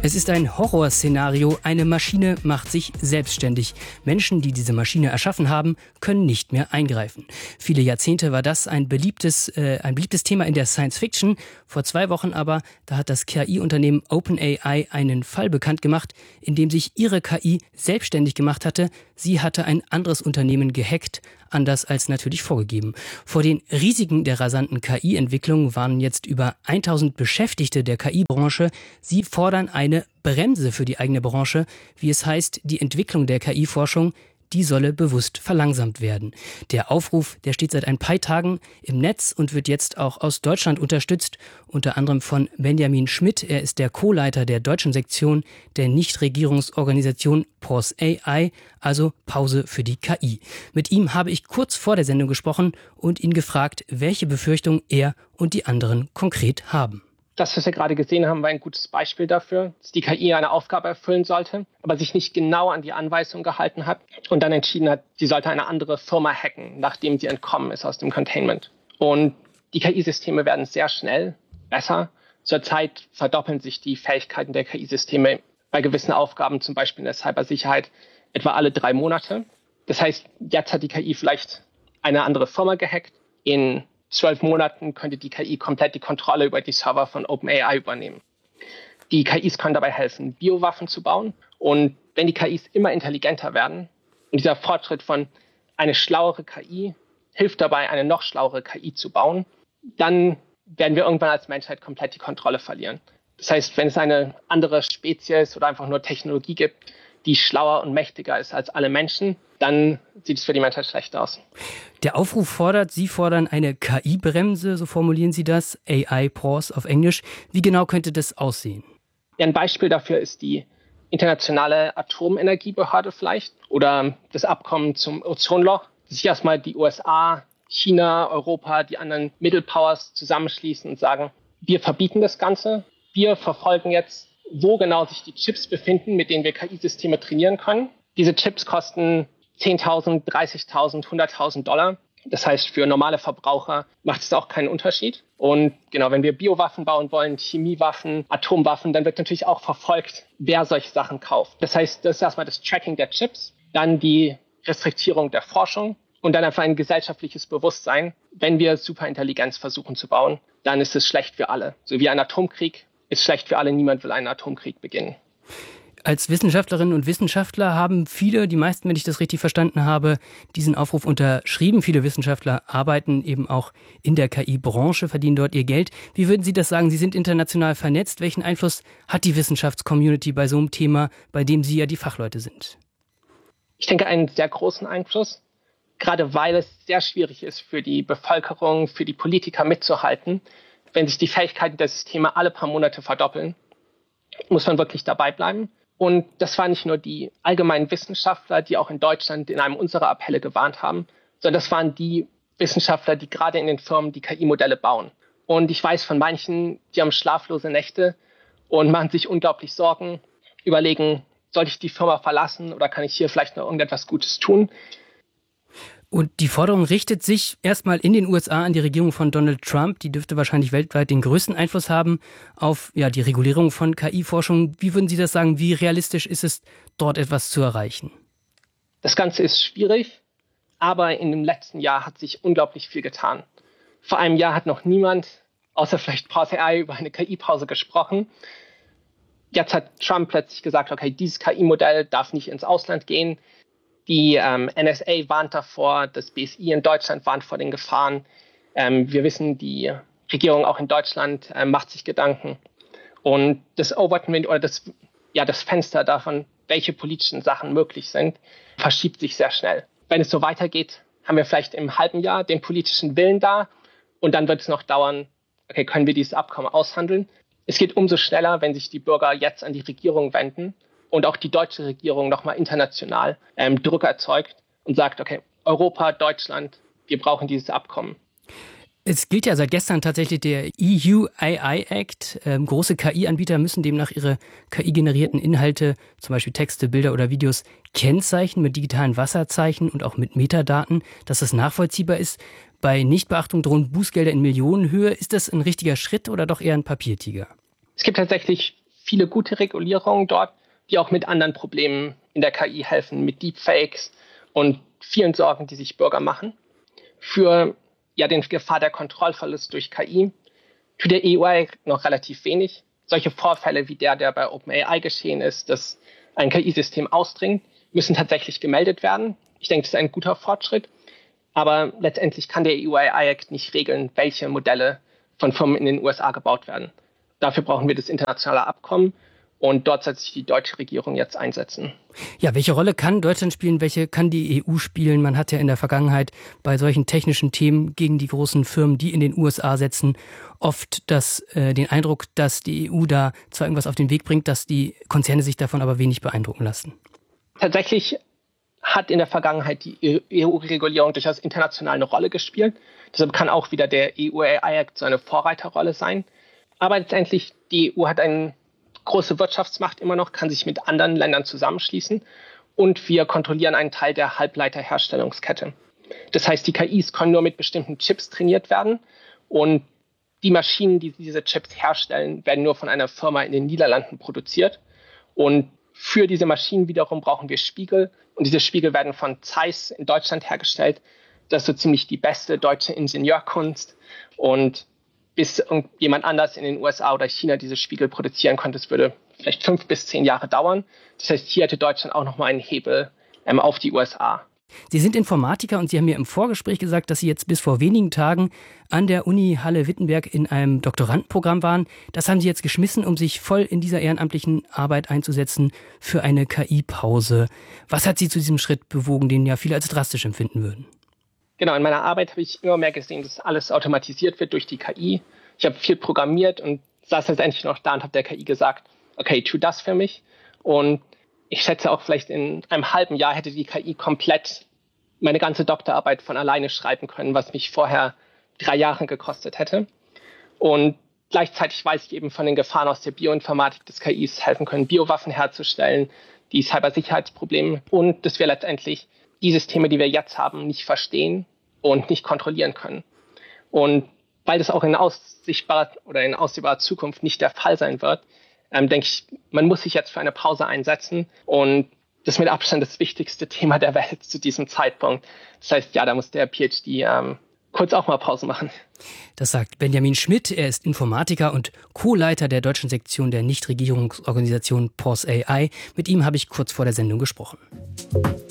Es ist ein Horrorszenario. Eine Maschine macht sich selbstständig. Menschen, die diese Maschine erschaffen haben, können nicht mehr eingreifen. Viele Jahrzehnte war das ein beliebtes Thema in der Science Fiction. Vor 2 Wochen aber, da hat das KI-Unternehmen OpenAI einen Fall bekannt gemacht, in dem sich ihre KI selbstständig gemacht hatte. Sie hatte ein anderes Unternehmen gehackt, anders als natürlich vorgegeben. Vor den Risiken der rasanten KI-Entwicklung warnen jetzt über 1000 Beschäftigte der KI-Branche. Sie fordern eine Bremse für die eigene Branche. Wie es heißt, die Entwicklung der KI-Forschung, die solle bewusst verlangsamt werden. Der Aufruf, der steht seit ein paar Tagen im Netz und wird jetzt auch aus Deutschland unterstützt, unter anderem von Benjamin Schmidt. Er ist der Co-Leiter der deutschen Sektion der Nichtregierungsorganisation Pause AI, also Pause für die KI. Mit ihm habe ich kurz vor der Sendung gesprochen und ihn gefragt, welche Befürchtungen er und die anderen konkret haben. Das, was wir gerade gesehen haben, war ein gutes Beispiel dafür, dass die KI eine Aufgabe erfüllen sollte, aber sich nicht genau an die Anweisung gehalten hat und dann entschieden hat, sie sollte eine andere Firma hacken, nachdem sie entkommen ist aus dem Containment. Und die KI-Systeme werden sehr schnell besser. Zurzeit verdoppeln sich die Fähigkeiten der KI-Systeme bei gewissen Aufgaben, zum Beispiel in der Cybersicherheit, etwa alle 3 Monate. Das heißt, jetzt hat die KI vielleicht eine andere Firma gehackt. In 12 Monaten könnte die KI komplett die Kontrolle über die Server von OpenAI übernehmen. Die KIs können dabei helfen, Biowaffen zu bauen. Und wenn die KIs immer intelligenter werden und dieser Fortschritt von eine schlauere KI hilft dabei, eine noch schlauere KI zu bauen, dann werden wir irgendwann als Menschheit komplett die Kontrolle verlieren. Das heißt, wenn es eine andere Spezies oder einfach nur Technologie gibt, die schlauer und mächtiger ist als alle Menschen, dann sieht es für die Menschheit schlecht aus. Der Aufruf fordert, Sie fordern eine KI-Bremse, so formulieren Sie das, AI-Pause auf Englisch. Wie genau könnte das aussehen? Ja, ein Beispiel dafür ist die Internationale Atomenergiebehörde vielleicht oder das Abkommen zum Ozonloch, das sich erstmal die USA, China, Europa, die anderen Middle Powers zusammenschließen und sagen, wir verbieten das Ganze, wir verfolgen jetzt, wo genau sich die Chips befinden, mit denen wir KI-Systeme trainieren können. Diese Chips kosten 10.000, 30.000, 100.000 $. Das heißt, für normale Verbraucher macht es auch keinen Unterschied. Und genau, wenn wir Biowaffen bauen wollen, Chemiewaffen, Atomwaffen, dann wird natürlich auch verfolgt, wer solche Sachen kauft. Das heißt, das ist erstmal das Tracking der Chips, dann die Restriktierung der Forschung und dann einfach ein gesellschaftliches Bewusstsein. Wenn wir Superintelligenz versuchen zu bauen, dann ist es schlecht für alle. So wie ein Atomkrieg ist schlecht für alle. Niemand will einen Atomkrieg beginnen. Als Wissenschaftlerinnen und Wissenschaftler haben viele, die meisten, wenn ich das richtig verstanden habe, diesen Aufruf unterschrieben. Viele Wissenschaftler arbeiten eben auch in der KI-Branche, verdienen dort ihr Geld. Wie würden Sie das sagen? Sie sind international vernetzt. Welchen Einfluss hat die Wissenschaftscommunity bei so einem Thema, bei dem Sie ja die Fachleute sind? Ich denke, einen sehr großen Einfluss, gerade weil es sehr schwierig ist für die Bevölkerung, für die Politiker mitzuhalten. Wenn sich die Fähigkeiten der Systeme alle paar Monate verdoppeln, muss man wirklich dabei bleiben. Und das waren nicht nur die allgemeinen Wissenschaftler, die auch in Deutschland in einem unserer Appelle gewarnt haben, sondern das waren die Wissenschaftler, die gerade in den Firmen die KI-Modelle bauen. Und ich weiß von manchen, die haben schlaflose Nächte und machen sich unglaublich Sorgen, überlegen, soll ich die Firma verlassen oder kann ich hier vielleicht noch irgendetwas Gutes tun? Und die Forderung richtet sich erstmal in den USA an die Regierung von Donald Trump. Die dürfte wahrscheinlich weltweit den größten Einfluss haben auf die Regulierung von KI-Forschung. Wie würden Sie das sagen? Wie realistisch ist es, dort etwas zu erreichen? Das Ganze ist schwierig, aber in dem letzten Jahr hat sich unglaublich viel getan. Vor einem Jahr hat noch niemand, außer vielleicht Pause AI, über eine KI-Pause gesprochen. Jetzt hat Trump plötzlich gesagt, okay, dieses KI-Modell darf nicht ins Ausland gehen. Die NSA warnt davor, das BSI in Deutschland warnt vor den Gefahren. Wir wissen, die Regierung auch in Deutschland macht sich Gedanken. Und das Overton oder das Fenster davon, welche politischen Sachen möglich sind, verschiebt sich sehr schnell. Wenn es so weitergeht, haben wir vielleicht im halben Jahr den politischen Willen da und dann wird es noch dauern, okay, können wir dieses Abkommen aushandeln? Es geht umso schneller, wenn sich die Bürger jetzt an die Regierung wenden und auch die deutsche Regierung nochmal international Druck erzeugt und sagt, okay, Europa, Deutschland, wir brauchen dieses Abkommen. Es gilt ja seit gestern tatsächlich der EU AI Act. Große KI-Anbieter müssen demnach ihre KI-generierten Inhalte, zum Beispiel Texte, Bilder oder Videos, kennzeichnen mit digitalen Wasserzeichen und auch mit Metadaten, dass das nachvollziehbar ist. Bei Nichtbeachtung drohen Bußgelder in Millionenhöhe. Ist das ein richtiger Schritt oder doch eher ein Papiertiger? Es gibt tatsächlich viele gute Regulierungen dort, die auch mit anderen Problemen in der KI helfen, mit Deepfakes und vielen Sorgen, die sich Bürger machen. Für den Gefahr der Kontrollverlust durch KI tut der EU noch relativ wenig. Solche Vorfälle wie der bei OpenAI geschehen ist, dass ein KI-System ausdringt, müssen tatsächlich gemeldet werden. Ich denke, das ist ein guter Fortschritt. Aber letztendlich kann der EU AI Act nicht regeln, welche Modelle von Firmen in den USA gebaut werden. Dafür brauchen wir das internationale Abkommen. Und dort soll sich die deutsche Regierung jetzt einsetzen. Ja, welche Rolle kann Deutschland spielen? Welche kann die EU spielen? Man hat ja in der Vergangenheit bei solchen technischen Themen gegen die großen Firmen, die in den USA setzen, oft den Eindruck, dass die EU da zwar irgendwas auf den Weg bringt, dass die Konzerne sich davon aber wenig beeindrucken lassen. Tatsächlich hat in der Vergangenheit die EU-Regulierung durchaus international eine Rolle gespielt. Deshalb kann auch wieder der EU AI Act so eine Vorreiterrolle sein. Aber letztendlich, die EU hat eine große Wirtschaftsmacht immer noch, kann sich mit anderen Ländern zusammenschließen und wir kontrollieren einen Teil der Halbleiterherstellungskette. Das heißt, die KIs können nur mit bestimmten Chips trainiert werden und die Maschinen, die diese Chips herstellen, werden nur von einer Firma in den Niederlanden produziert und für diese Maschinen wiederum brauchen wir Spiegel und diese Spiegel werden von Zeiss in Deutschland hergestellt. Das ist so ziemlich die beste deutsche Ingenieurkunst und bis irgendjemand anders in den USA oder China diese Spiegel produzieren konnte, es würde vielleicht 5 bis 10 Jahre dauern. Das heißt, hier hätte Deutschland auch nochmal einen Hebel auf die USA. Sie sind Informatiker und Sie haben mir im Vorgespräch gesagt, dass Sie jetzt bis vor wenigen Tagen an der Uni Halle-Wittenberg in einem Doktorandenprogramm waren. Das haben Sie jetzt geschmissen, um sich voll in dieser ehrenamtlichen Arbeit einzusetzen für eine KI-Pause. Was hat Sie zu diesem Schritt bewogen, den ja viele als drastisch empfinden würden? Genau, in meiner Arbeit habe ich immer mehr gesehen, dass alles automatisiert wird durch die KI. Ich habe viel programmiert und saß letztendlich noch da und habe der KI gesagt, okay, tu das für mich. Und ich schätze auch vielleicht in einem halben Jahr hätte die KI komplett meine ganze Doktorarbeit von alleine schreiben können, was mich vorher 3 Jahre gekostet hätte. Und gleichzeitig weiß ich eben von den Gefahren aus der Bioinformatik des KIs helfen können, Biowaffen herzustellen, die Cybersicherheitsprobleme und dass wir letztendlich die Systeme, die wir jetzt haben, nicht verstehen und nicht kontrollieren können. Und weil das auch in aussehbarer Zukunft nicht der Fall sein wird, denke ich, man muss sich jetzt für eine Pause einsetzen. Und das ist mit Abstand das wichtigste Thema der Welt zu diesem Zeitpunkt. Das heißt, ja, da muss der PhD kurz auch mal Pause machen. Das sagt Benjamin Schmidt. Er ist Informatiker und Co-Leiter der deutschen Sektion der Nichtregierungsorganisation POS AI. Mit ihm habe ich kurz vor der Sendung gesprochen.